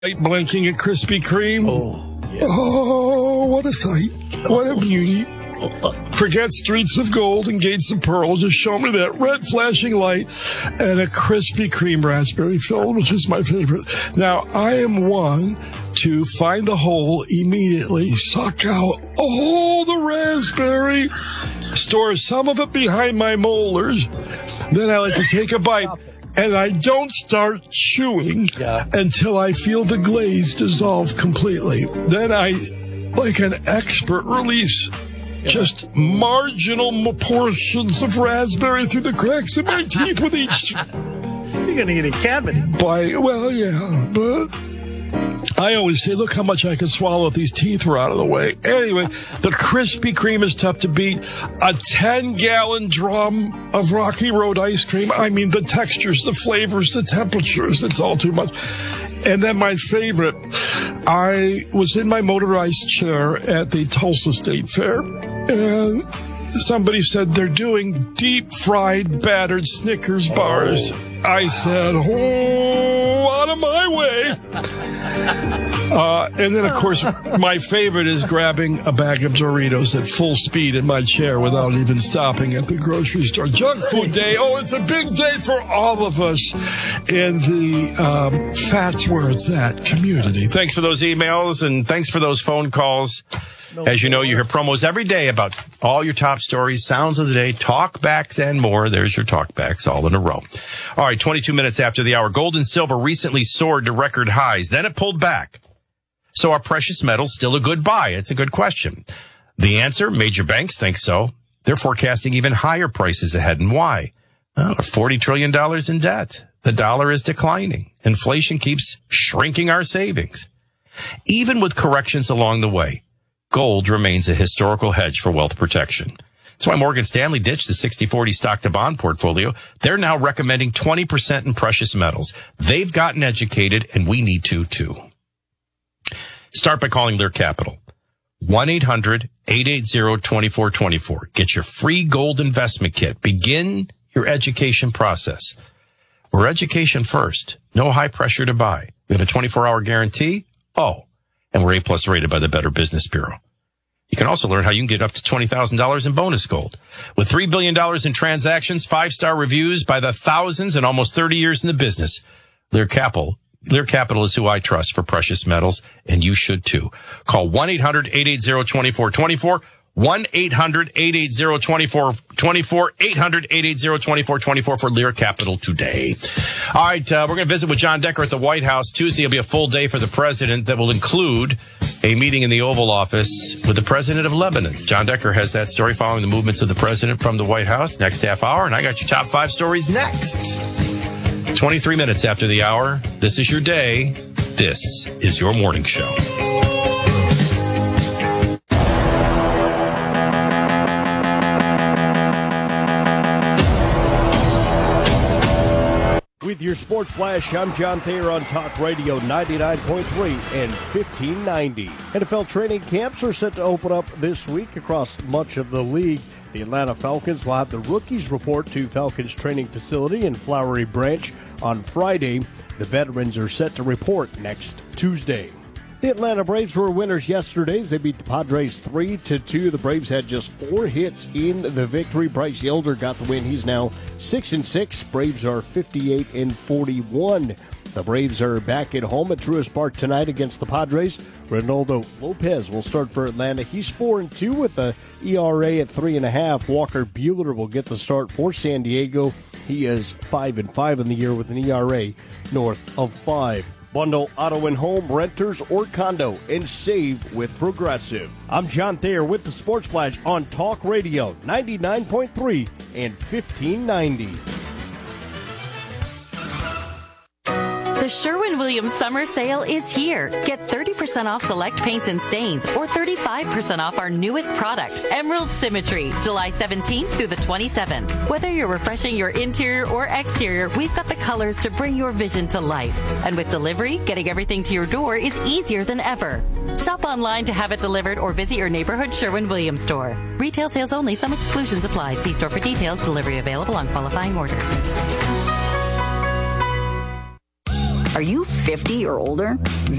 blinking at Krispy Kreme. Oh, yeah. Oh, what a sight. What a beauty. Forget streets of gold and gates of pearl. Just show me that red flashing light and a Krispy Kreme raspberry filled, which is my favorite. Now, I am one to find the hole immediately, suck out all the raspberry, store some of it behind my molars. Then I like to take a bite. And I don't start chewing until I feel the glaze dissolve completely. Then I, like an expert, release just marginal portions of raspberry through the cracks in my teeth with each. You're going to get a cavity. Well, yeah, but I always say, look how much I could swallow if these teeth were out of the way. Anyway, the Krispy Kreme is tough to beat. A 10-gallon drum of Rocky Road ice cream. I mean, the textures, the flavors, the temperatures, it's all too much. And then my favorite, I was in my motorized chair at the Tulsa State Fair, and somebody said they're doing deep-fried, battered Snickers bars. I said, oh, out of my way. And then, of course, my favorite is grabbing a bag of Doritos at full speed in my chair without even stopping at the grocery store. Junk food day. Oh, it's a big day for all of us in the Fats Where It's At community. Thanks for those emails and thanks for those phone calls. As you know, you hear promos every day about all your top stories, sounds of the day, talkbacks, and more. There's your talkbacks all in a row. All right, 22 minutes after the hour. Gold and silver recently soared to record highs. Then it pulled back. So are precious metals still a good buy? It's a good question. The answer, major banks think so. They're forecasting even higher prices ahead. And why? Well, $40 trillion in debt. The dollar is declining. Inflation keeps shrinking our savings. Even with corrections along the way, gold remains a historical hedge for wealth protection. That's why Morgan Stanley ditched the 60-40 stock-to-bond portfolio. They're now recommending 20% in precious metals. They've gotten educated, and we need to, too. Start by calling Lear Capital. 1-800-880-2424. Get your free gold investment kit. Begin your education process. We're education first. No high pressure to buy. We have a 24-hour guarantee. And we're A+ rated by the Better Business Bureau. You can also learn how you can get up to $20,000 in bonus gold. With $3 billion in transactions, 5-star reviews by the thousands, and almost 30 years in the business, Lear Capital is who I trust for precious metals, and you should too. Call 1-800-880-2424. 1-800-880-2424, 800-880-2424 for Lear Capital today. All right, we're going to visit with John Decker at the White House. Tuesday will be a full day for the president that will include a meeting in the Oval Office with the president of Lebanon. John Decker has that story following the movements of the president from the White House next half hour, and I got your top 5 stories next. 23 minutes after the hour. This is your day. This is your morning show. With your Sports Flash, I'm John Thayer on Talk Radio 99.3 and 1590. NFL training camps are set to open up this week across much of the league. The Atlanta Falcons will have the rookies report to Falcons training facility in Flowery Branch on Friday. The veterans are set to report next Tuesday. The Atlanta Braves were winners yesterday as they beat the Padres 3-2. The Braves had just 4 hits in the victory. Bryce Elder got the win. He's now 6-6. Braves are 58-41. The Braves are back at home at Truist Park tonight against the Padres. Ronaldo Lopez will start for Atlanta. He's 4-2 with the ERA at 3.5. Walker Buehler will get the start for San Diego. He is 5-5 in the year with an ERA north of 5. Bundle auto and home, renters, or condo, and save with Progressive. I'm John Thayer with the Sports Flash on Talk Radio 99.3 and 1590. The Sherwin-Williams Summer Sale is here. Get 30% off select paints and stains or 35% off our newest product, Emerald Symmetry, July 17th through the 27th. Whether you're refreshing your interior or exterior, we've got the colors to bring your vision to life. And with delivery, getting everything to your door is easier than ever. Shop online to have it delivered or visit your neighborhood Sherwin-Williams store. Retail sales only. Some exclusions apply. See store for details. Delivery available on qualifying orders. Are you 50 or older?